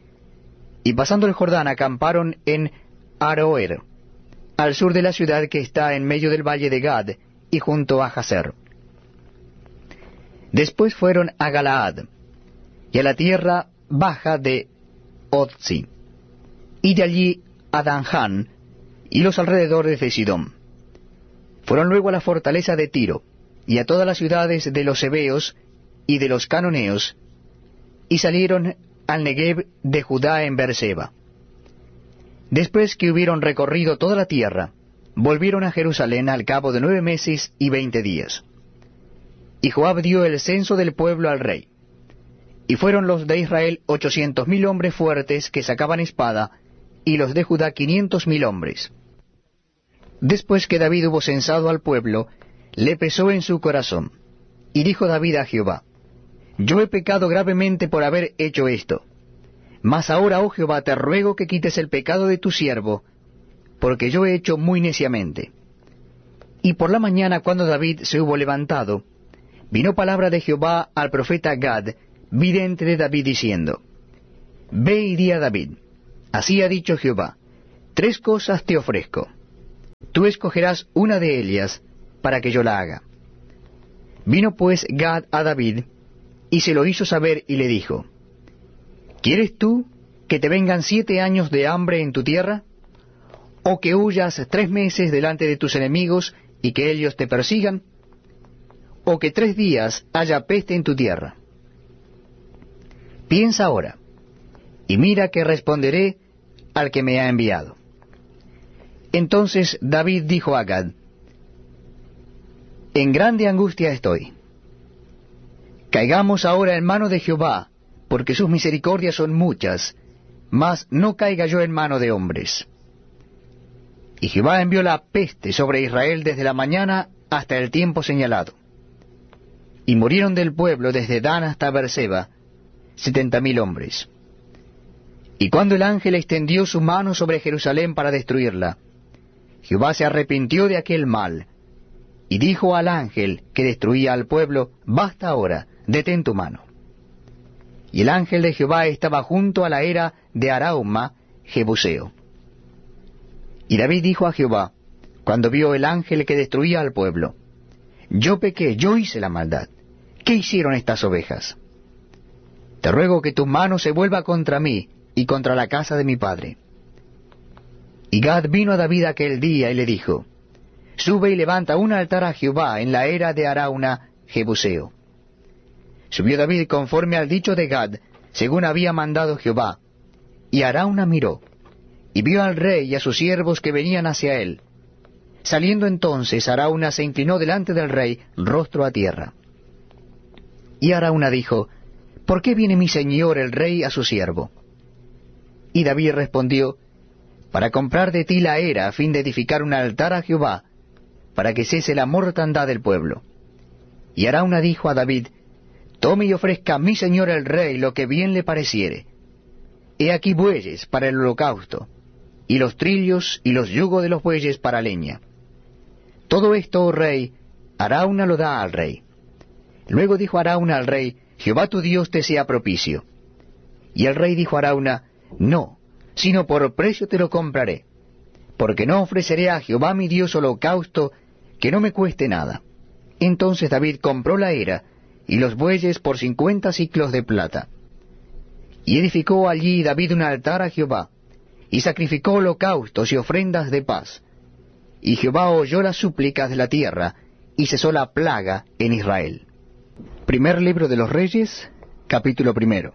Y pasando el Jordán acamparon en Aroer, al sur de la ciudad que está en medio del valle de Gad y junto a Jazer. Después fueron a Galaad y a la tierra baja de Otzi, y de allí a Danján y los alrededores de Sidón. Fueron luego a la fortaleza de Tiro, y a todas las ciudades de los heveos y de los canoneos, y salieron al Negev de Judá en Beerseba. Después que hubieron recorrido toda la tierra, volvieron a Jerusalén al cabo de 9 meses y 20 días. Y Joab dio el censo del pueblo al rey. Y fueron los de Israel 800,000 hombres fuertes que sacaban espada, y los de Judá 500,000 hombres. Después que David hubo censado al pueblo, le pesó en su corazón. Y dijo David a Jehová, Yo he pecado gravemente por haber hecho esto. Mas ahora, oh Jehová, te ruego que quites el pecado de tu siervo, porque yo he hecho muy neciamente. Y por la mañana, cuando David se hubo levantado, vino palabra de Jehová al profeta Gad, vidente de David, diciendo, Ve y di a David, Así ha dicho Jehová, 3 cosas te ofrezco. Tú escogerás una de ellas para que yo la haga. Vino pues Gad a David, y se lo hizo saber, y le dijo, ¿quieres tú que te vengan 7 años de hambre en tu tierra? ¿O que huyas 3 meses delante de tus enemigos, y que ellos te persigan? ¿O que 3 días haya peste en tu tierra? Piensa ahora, y mira que responderé al que me ha enviado. Entonces David dijo a Gad, en grande angustia estoy. Caigamos ahora en mano de Jehová, porque sus misericordias son muchas, mas no caiga yo en mano de hombres. Y Jehová envió la peste sobre Israel desde la mañana hasta el tiempo señalado. Y murieron del pueblo desde Dan hasta Beerseba 70,000 hombres. Y cuando el ángel extendió su mano sobre Jerusalén para destruirla, Jehová se arrepintió de aquel mal, y dijo al ángel que destruía al pueblo, basta ahora, detén tu mano. Y el ángel de Jehová estaba junto a la era de Arauma, Jebuseo. Y David dijo a Jehová, cuando vio el ángel que destruía al pueblo, yo pequé, yo hice la maldad. ¿Qué hicieron estas ovejas? Te ruego que tu mano se vuelva contra mí y contra la casa de mi padre. Y Gad vino a David aquel día y le dijo, sube y levanta un altar a Jehová en la era de Arauna, Jebuseo. Subió David conforme al dicho de Gad, según había mandado Jehová. Y Arauna miró, y vio al rey y a sus siervos que venían hacia él. Saliendo entonces, Arauna se inclinó delante del rey, rostro a tierra. Y Arauna dijo, ¿por qué viene mi señor el rey a su siervo? Y David respondió, para comprar de ti la era a fin de edificar un altar a Jehová, para que cese la mortandad del pueblo. Y Arauna dijo a David, tome y ofrezca a mi señor el rey lo que bien le pareciere. He aquí bueyes para el holocausto, y los trillos y los yugos de los bueyes para leña. Todo esto, oh rey, Arauna lo da al rey. Luego dijo Arauna al rey, Jehová tu Dios te sea propicio. Y el rey dijo a Arauna, no, sino por precio te lo compraré, porque no ofreceré a Jehová mi Dios holocausto que no me cueste nada. Entonces David compró la era y los bueyes por 50 siclos de plata. Y edificó allí David un altar a Jehová, y sacrificó holocaustos y ofrendas de paz. Y Jehová oyó las súplicas de la tierra, y cesó la plaga en Israel. Primer libro de los Reyes, capítulo 1.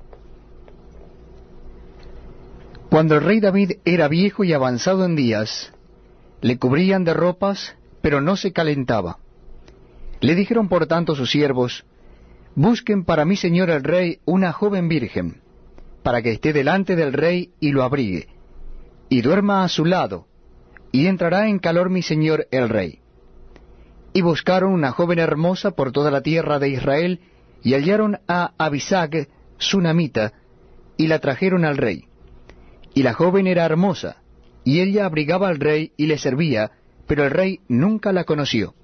Cuando el rey David era viejo y avanzado en días, le cubrían de ropas, pero no se calentaba. Le dijeron por tanto sus siervos, busquen para mi señor el rey una joven virgen, para que esté delante del rey y lo abrigue, y duerma a su lado, y entrará en calor mi señor el rey. Y buscaron una joven hermosa por toda la tierra de Israel, y hallaron a Abisag, sunamita, y la trajeron al rey. Y la joven era hermosa, y ella abrigaba al rey y le servía, pero el rey nunca la conoció.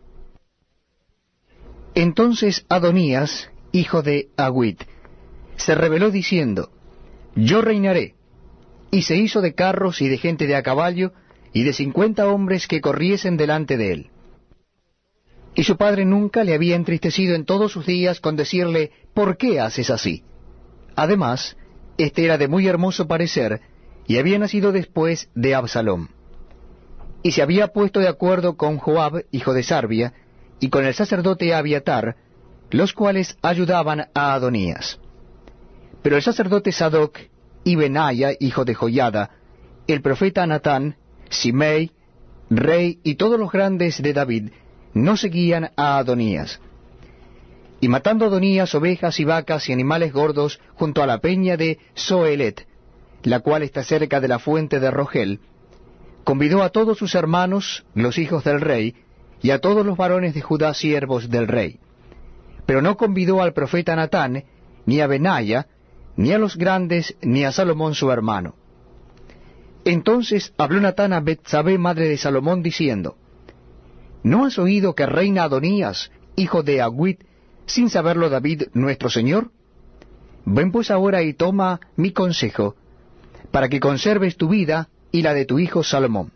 Entonces Adonías, hijo de Agüit, se rebeló diciendo, yo reinaré, y se hizo de carros y de gente de a caballo, y de 50 hombres que corriesen delante de él. Y su padre nunca le había entristecido en todos sus días con decirle, ¿por qué haces así? Además, este era de muy hermoso parecer, y había nacido después de Absalom. Y se había puesto de acuerdo con Joab, hijo de Sarbia, y con el sacerdote Abiatar, los cuales ayudaban a Adonías. Pero el sacerdote Sadoc y Benaya, hijo de Joiada, el profeta Natán, Simei, rey y todos los grandes de David, no seguían a Adonías. Y matando Adonías ovejas y vacas y animales gordos junto a la peña de Zoelet, la cual está cerca de la fuente de Rogel, convidó a todos sus hermanos, los hijos del rey, y a todos los varones de Judá siervos del rey. Pero no convidó al profeta Natán, ni a Benaya, ni a los grandes, ni a Salomón su hermano. Entonces habló Natán a Betsabé, madre de Salomón, diciendo, ¿no has oído que reina Adonías, hijo de Agüit, sin saberlo David nuestro señor? Ven pues ahora y toma mi consejo, para que conserves tu vida y la de tu hijo Salomón.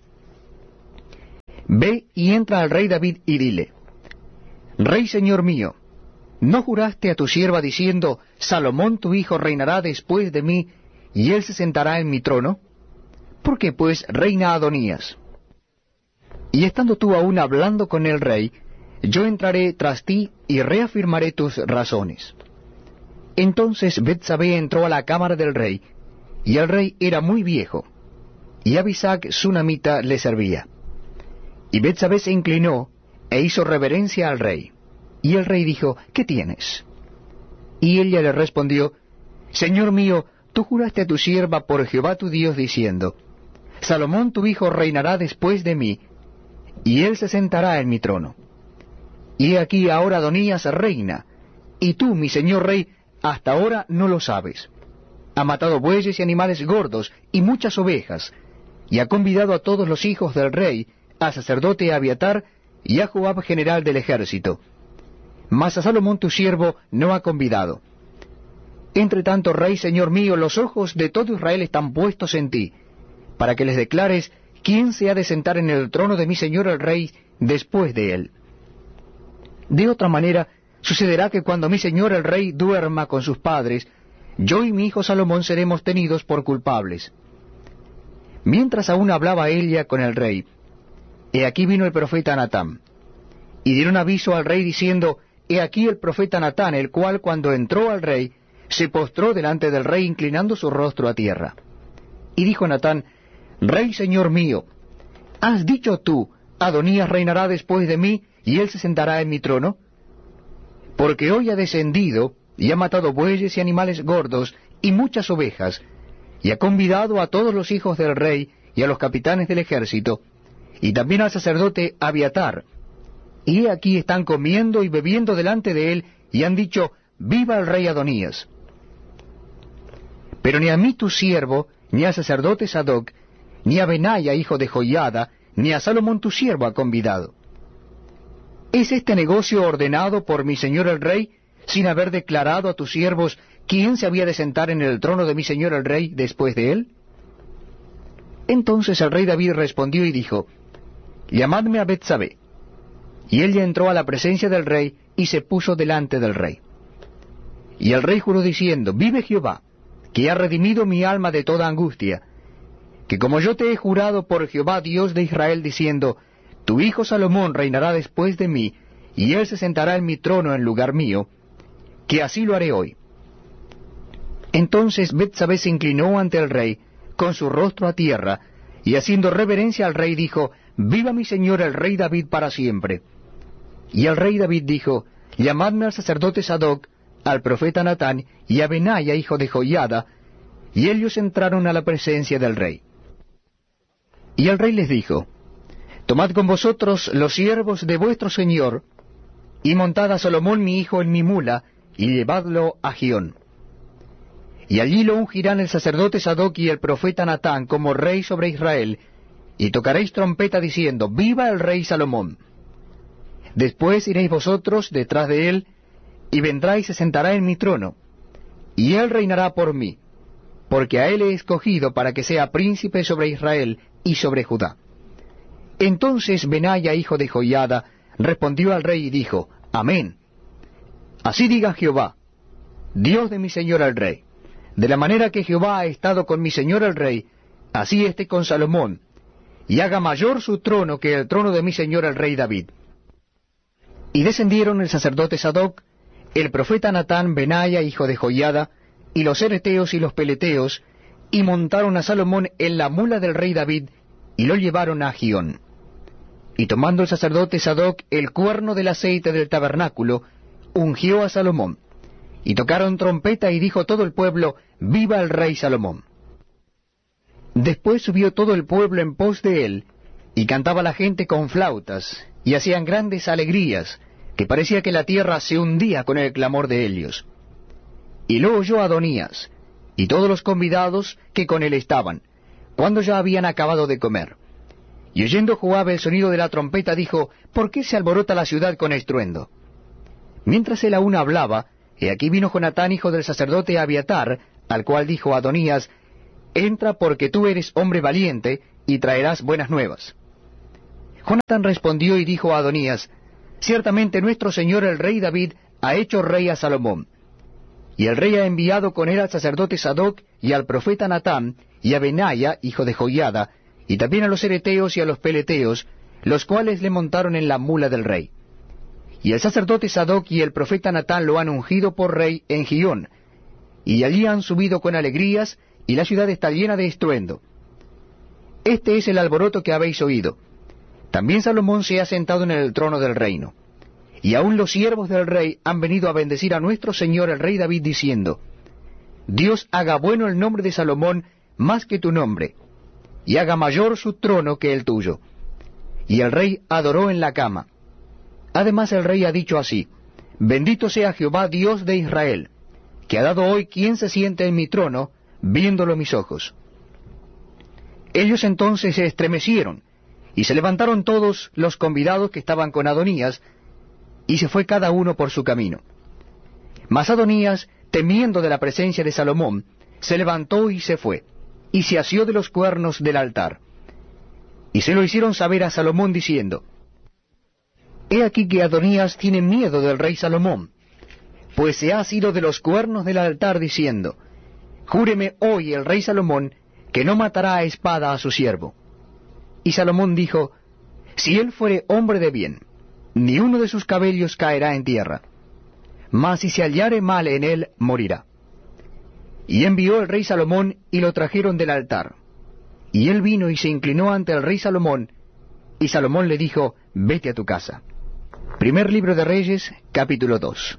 Ve y entra al rey David y dile: Rey señor mío, ¿no juraste a tu sierva diciendo, Salomón tu hijo reinará después de mí, y él se sentará en mi trono? ¿Por qué pues reina Adonías? Y estando tú aún hablando con el rey, yo entraré tras ti y reafirmaré tus razones. Entonces Betsabé entró a la cámara del rey, y el rey era muy viejo, y Abisag sunamita le servía. Y Betsabé se inclinó e hizo reverencia al rey. Y el rey dijo: ¿Qué tienes? Y ella le respondió: Señor mío, tú juraste a tu sierva por Jehová tu Dios, diciendo, Salomón tu hijo reinará después de mí, y él se sentará en mi trono. Y he aquí ahora Adonías reina, y tú, mi señor rey, hasta ahora no lo sabes. Ha matado bueyes y animales gordos, y muchas ovejas, y ha convidado a todos los hijos del rey, a sacerdote Abiatar, y a Joab general del ejército. Mas a Salomón tu siervo no ha convidado. Entre tanto, rey señor mío, los ojos de todo Israel están puestos en ti, para que les declares quién se ha de sentar en el trono de mi señor el rey después de él. De otra manera, sucederá que cuando mi señor el rey duerma con sus padres, yo y mi hijo Salomón seremos tenidos por culpables. Mientras aún hablaba ella con el rey, he aquí vino el profeta Natán, y dieron aviso al rey diciendo: He aquí el profeta Natán, el cual cuando entró al rey, se postró delante del rey inclinando su rostro a tierra. Y dijo Natán: Rey señor mío, ¿has dicho tú, Adonías reinará después de mí, y él se sentará en mi trono? Porque hoy ha descendido, y ha matado bueyes y animales gordos, y muchas ovejas, y ha convidado a todos los hijos del rey, y a los capitanes del ejército, y también al sacerdote Abiatar. Y he aquí están comiendo y bebiendo delante de él, y han dicho: Viva el rey Adonías. Pero ni a mí tu siervo, ni al sacerdote Sadoc, ni a Benaya hijo de Joiada, ni a Salomón tu siervo ha convidado. ¿Es este negocio ordenado por mi señor el rey, sin haber declarado a tus siervos quién se había de sentar en el trono de mi señor el rey después de él? Entonces el rey David respondió y dijo: Llamadme a Betsabé. Y ella entró a la presencia del rey, y se puso delante del rey. Y el rey juró diciendo: Vive Jehová, que ha redimido mi alma de toda angustia, que como yo te he jurado por Jehová Dios de Israel, diciendo, tu hijo Salomón reinará después de mí, y él se sentará en mi trono en lugar mío, que así lo haré hoy. Entonces Betsabé se inclinó ante el rey, con su rostro a tierra, y haciendo reverencia al rey dijo: Viva mi señor el rey David para siempre. Y el rey David dijo: Llamadme al sacerdote Sadoc, al profeta Natán, y a Benaya hijo de Joiada. Y ellos entraron a la presencia del rey. Y el rey les dijo: Tomad con vosotros los siervos de vuestro señor, y montad a Salomón mi hijo en mi mula, y llevadlo a Gión. Y allí lo ungirán el sacerdote Sadoc y el profeta Natán como rey sobre Israel, y tocaréis trompeta diciendo: Viva el rey Salomón. Después iréis vosotros detrás de él, y vendrá y se sentará en mi trono, y él reinará por mí, porque a él he escogido para que sea príncipe sobre Israel y sobre Judá. Entonces Benaya hijo de Joiada respondió al rey y dijo: Amén. Así diga Jehová, Dios de mi señor el rey: de la manera que Jehová ha estado con mi señor el rey, así esté con Salomón, y haga mayor su trono que el trono de mi señor el rey David. Y descendieron el sacerdote Sadoc, el profeta Natán, Benaya hijo de Joiada, y los ereteos y los peleteos, y montaron a Salomón en la mula del rey David, y lo llevaron a Gión. Y tomando el sacerdote Sadoc el cuerno del aceite del tabernáculo, ungió a Salomón. Y tocaron trompeta, y dijo todo el pueblo: Viva el rey Salomón. Después subió todo el pueblo en pos de él, y cantaba la gente con flautas, y hacían grandes alegrías, que parecía que la tierra se hundía con el clamor de ellos. Y lo oyó Adonías, y todos los convidados que con él estaban, cuando ya habían acabado de comer. Y oyendo Joab el sonido de la trompeta, dijo: ¿Por qué se alborota la ciudad con estruendo? Mientras él aún hablaba, he aquí vino Jonatán hijo del sacerdote Abiatar, al cual dijo Adonías: entra porque tú eres hombre valiente y traerás buenas nuevas. Jonatán respondió y dijo a Adonías, ciertamente nuestro señor el rey David ha hecho rey a Salomón. Y el rey ha enviado con él al sacerdote Sadoc y al profeta Natán y a Benaya, hijo de Joiada, y también a los ereteos y a los peleteos, los cuales le montaron en la mula del rey. Y el sacerdote Sadoc y el profeta Natán lo han ungido por rey en Gión, y allí han subido con alegrías, y la ciudad está llena de estruendo. Este es el alboroto que habéis oído. También Salomón se ha sentado en el trono del reino. Y aun los siervos del rey han venido a bendecir a nuestro señor el rey David, diciendo, Dios haga bueno el nombre de Salomón más que tu nombre, y haga mayor su trono que el tuyo. Y el rey adoró en la cama. Además el rey ha dicho así, bendito sea Jehová Dios de Israel, que ha dado hoy quien se siente en mi trono, viéndolo mis ojos. Ellos entonces se estremecieron, y se levantaron todos los convidados que estaban con Adonías, y se fue cada uno por su camino. Mas Adonías, temiendo de la presencia de Salomón, se levantó y se fue, y se asió de los cuernos del altar. Y se lo hicieron saber a Salomón, diciendo, He aquí que Adonías tiene miedo del rey Salomón, pues se ha asido de los cuernos del altar, diciendo, Júreme hoy el rey Salomón, que no matará a espada a su siervo. Y Salomón dijo, Si él fuere hombre de bien, ni uno de sus cabellos caerá en tierra, mas si se hallare mal en él, morirá. Y envió el rey Salomón, y lo trajeron del altar. Y él vino y se inclinó ante el rey Salomón, y Salomón le dijo, Vete a tu casa. Primer libro de Reyes, capítulo 2.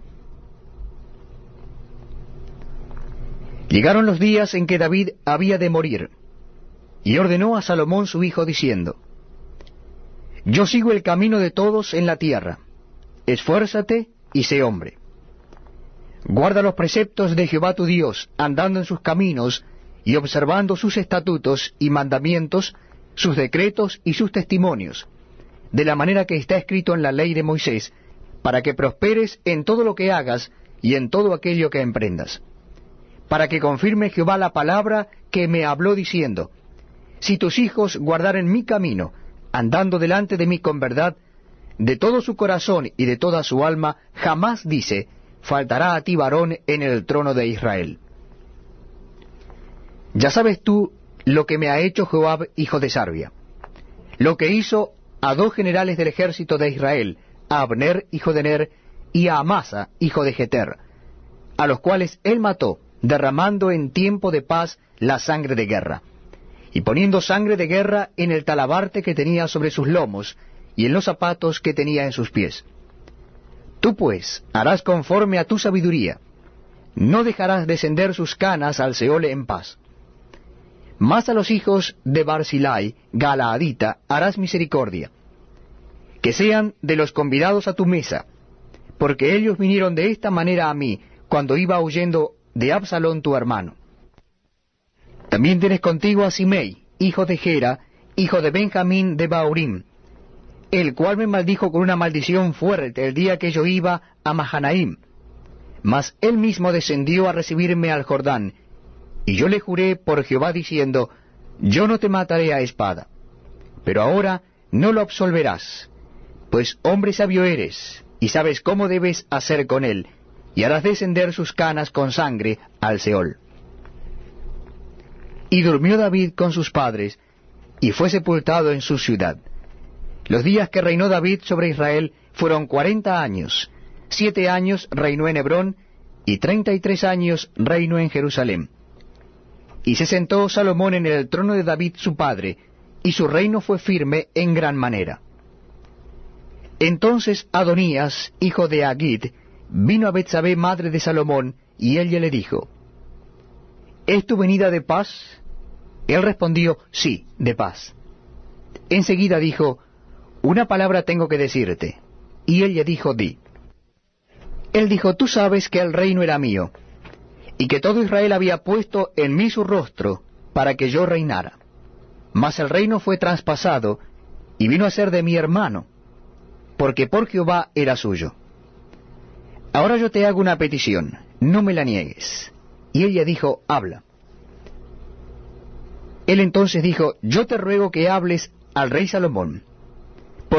Llegaron los días en que David había de morir, y ordenó a Salomón su hijo, diciendo, Yo sigo el camino de todos en la tierra, esfuérzate y sé hombre. Guarda los preceptos de Jehová tu Dios, andando en sus caminos, y observando sus estatutos y mandamientos, sus decretos y sus testimonios, de la manera que está escrito en la ley de Moisés, para que prosperes en todo lo que hagas y en todo aquello que emprendas. Para que confirme Jehová la palabra que me habló diciendo, Si tus hijos guardaren mi camino, andando delante de mí con verdad, de todo su corazón y de toda su alma, jamás, dice, faltará a ti varón en el trono de Israel. Ya sabes tú lo que me ha hecho Joab, hijo de Sarvia, lo que hizo a 2 generales del ejército de Israel, a Abner, hijo de Ner, y a Amasa, hijo de Jeter, a los cuales él mató, derramando en tiempo de paz la sangre de guerra, y poniendo sangre de guerra en el talabarte que tenía sobre sus lomos, y en los zapatos que tenía en sus pies. Tú pues harás conforme a tu sabiduría, no dejarás descender sus canas al Seol en paz. Mas a los hijos de Barzilai, Galaadita, harás misericordia, que sean de los convidados a tu mesa, porque ellos vinieron de esta manera a mí, cuando iba huyendo de Absalón tu hermano. También tienes contigo a Simei, hijo de Gera, hijo de Benjamín de Bahurim, el cual me maldijo con una maldición fuerte el día que yo iba a Mahanaim. Mas él mismo descendió a recibirme al Jordán, y yo le juré por Jehová diciendo, Yo no te mataré a espada. Pero ahora no lo absolverás, pues hombre sabio eres, y sabes cómo debes hacer con él, y harás descender sus canas con sangre al Seol. Y durmió David con sus padres, y fue sepultado en su ciudad. Los días que reinó David sobre Israel fueron 40 años, 7 años reinó en Hebrón, y 33 años reinó en Jerusalén. Y se sentó Salomón en el trono de David su padre, y su reino fue firme en gran manera. Entonces Adonías, hijo de Agit, vino a Betsabé, madre de Salomón, y ella le dijo, ¿Es tu venida de paz? Él respondió, sí, de paz. Enseguida dijo, una palabra tengo que decirte. Y ella dijo, di. Él dijo, tú sabes que el reino era mío, y que todo Israel había puesto en mí su rostro para que yo reinara. Mas el reino fue traspasado, y vino a ser de mi hermano, porque por Jehová era suyo. Ahora yo te hago una petición, no me la niegues. Y ella dijo, habla. Él entonces dijo, yo te ruego que hables al rey Salomón.